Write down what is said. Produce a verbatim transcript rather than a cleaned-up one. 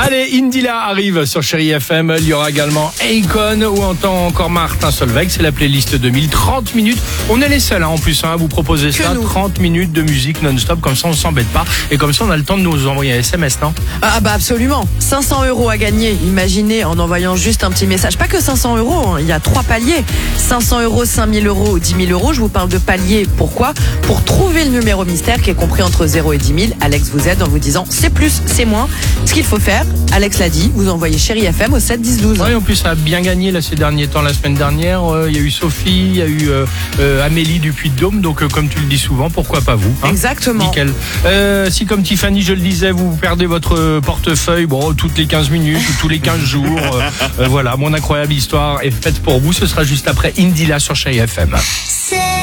Allez, Indila arrive sur Chérie F M. Il y aura également Akon ou encore Martin Solveig. C'est la playlist deux mille. trente minutes. On est les seuls hein, en plus hein, à vous proposer ça. nous. trente minutes de musique non-stop. Comme ça, on s'embête pas. Et comme ça, on a le temps de nous envoyer un S M S, non? Ah bah absolument. cinq cents euros à gagner. Imaginez en envoyant juste un petit message. Pas que cinq cents euros. Hein. Il y a trois paliers. cinq cents euros, cinq mille euros ou dix mille euros. Je vous parle de paliers. Pourquoi? Pour trouver le numéro mystère qui est compris entre zéro et dix mille. Alex vous aide en vous disant c'est plus, c'est moins. Ce qu'il faut faire, Alex l'a dit, vous envoyez Chérie F M au sept dix douze. Oui, en plus, ça a bien gagné là, ces derniers temps. La semaine dernière, il euh, y a eu Sophie, il y a eu euh, euh, Amélie du Puy-de-Dôme. Donc, euh, comme tu le dis souvent, pourquoi pas vous hein? Exactement. Nickel. Euh, si, comme Tiffany, je le disais, vous perdez votre portefeuille bon, toutes les quinze minutes ou tous les quinze jours. Euh, euh, voilà, mon incroyable histoire est faite pour vous. Ce sera juste après Indila sur Chérie F M.